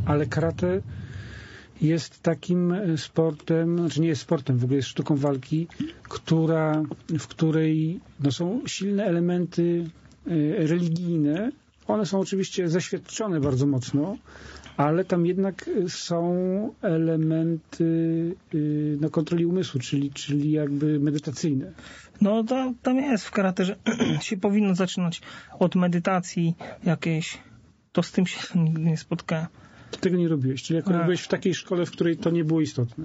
Ale karate jest takim sportem, znaczy nie jest sportem, w ogóle jest sztuką walki, w której są silne elementy religijne. One są oczywiście zaświadczone bardzo mocno, ale tam jednak są elementy kontroli umysłu, czyli jakby medytacyjne. No tam jest w karate, że się powinno zaczynać od medytacji jakiejś. To z tym się nigdy nie spotkałem. Ty tego nie robiłeś, czyli akurat byłeś w takiej szkole, w której to nie było istotne.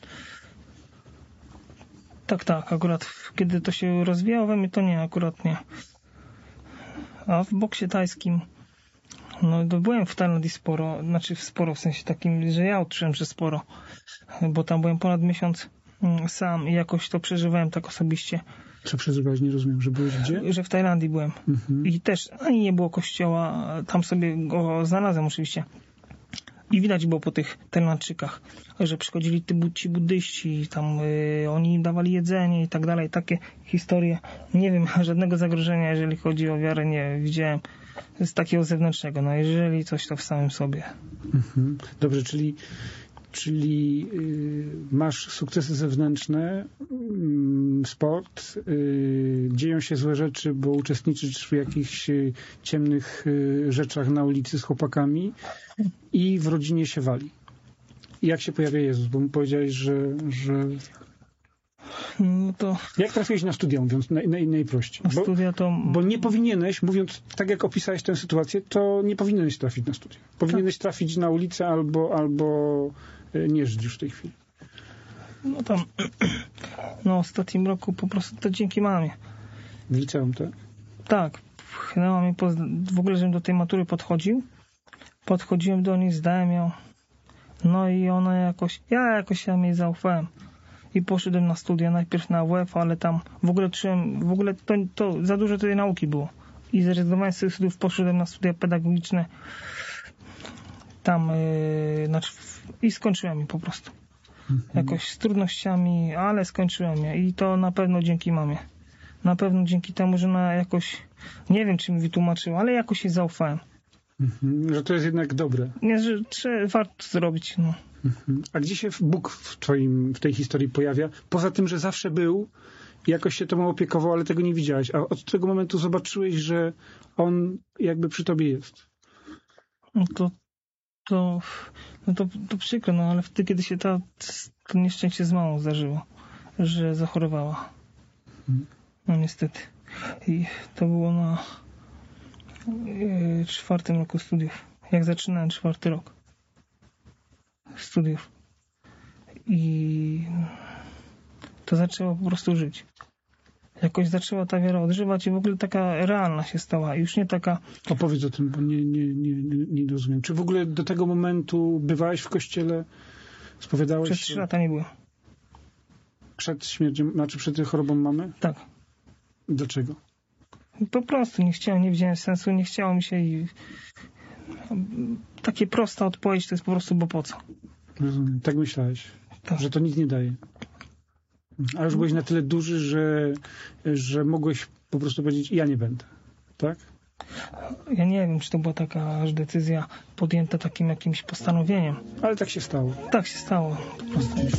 Tak, akurat kiedy to się rozwijało we mnie, to nie, akurat nie. A w boksie tajskim to byłem w Tajlandii sporo, w sensie takim, że ja odczułem, że sporo, bo tam byłem ponad miesiąc sam i jakoś to przeżywałem tak osobiście. Co przeżywałeś? Nie rozumiem, że byłeś gdzie? Że w Tajlandii byłem. I też ani nie było kościoła, tam sobie go znalazłem oczywiście. I widać było po tych Tajlandczykach, że przychodzili ci buddyści, tam oni im dawali jedzenie i tak dalej, takie historie. Nie wiem, żadnego zagrożenia, jeżeli chodzi o wiarę, nie widziałem z takiego zewnętrznego. No jeżeli coś, to w samym sobie. Dobrze, czyli masz sukcesy zewnętrzne, sport, dzieją się złe rzeczy, bo uczestniczysz w jakichś ciemnych rzeczach na ulicy z chłopakami i w rodzinie się wali. I jak się pojawia Jezus? Bo mi powiedziałeś, że... No to... Jak trafiłeś na studia, mówiąc najprościej? Bo nie powinieneś, mówiąc tak jak opisałeś tę sytuację, to nie powinieneś trafić na studia. Powinieneś trafić na ulicę albo nie żyć już w tej chwili. No tam w ostatnim roku po prostu to dzięki mamie. W liceum, tak? Tak. Pchnęła mnie w ogóle, żebym do tej matury podchodziłem do niej, zdałem ją. No i ona jakoś ja jej zaufałem. I poszedłem na studia, najpierw na WF, ale tam w ogóle to za dużo tej nauki było. I zrezygnowałem z tych studiów, poszedłem na studia pedagogiczne. Tam, i skończyłem je po prostu. Jakoś z trudnościami, ale skończyłem je. I to na pewno dzięki mamie. Na pewno dzięki temu, że ona jakoś, nie wiem, czy mi wytłumaczyła, ale jakoś jej zaufałem. Że to jest jednak dobre. Nie, że warto zrobić, no. A gdzie się Bóg w tej historii pojawia? Poza tym, że zawsze był i jakoś się tobą opiekował, ale tego nie widziałeś. A od tego momentu zobaczyłeś, że On jakby przy tobie jest. To przykro, ale wtedy, kiedy się to nieszczęście z mamą zdarzyło, że zachorowała. No niestety. I to było na 4. roku studiów. Jak zaczynałem 4. rok studiów. I to zaczęło po prostu żyć. Jakoś zaczęła ta wiara odżywać i w ogóle taka realna się stała. Już nie taka... Opowiedz o tym, bo nie rozumiem. Czy w ogóle do tego momentu bywałeś w kościele? Spowiadałeś się? Przez 3 lata nie byłem. Przed śmiercią, przed chorobą mamy? Tak. Dlaczego? Po prostu nie widziałem sensu, nie chciało mi się i takie prosta odpowiedź to jest po prostu, bo po co? Rozumiem. Tak myślałeś, tak. Że to nic nie daje. A już byłeś na tyle duży, że mogłeś po prostu powiedzieć, ja nie będę. Tak? Ja nie wiem, czy to była taka aż decyzja podjęta takim jakimś postanowieniem. Ale tak się stało. Tak się stało. Po prostu.